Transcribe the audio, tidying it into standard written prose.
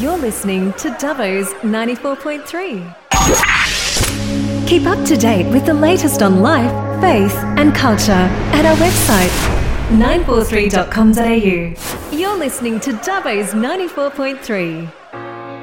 You're listening to Dubbo's 94.3. Keep up to date with the latest on life, faith and culture at our website 943.com.au. You're listening to Dubbo's 94.3.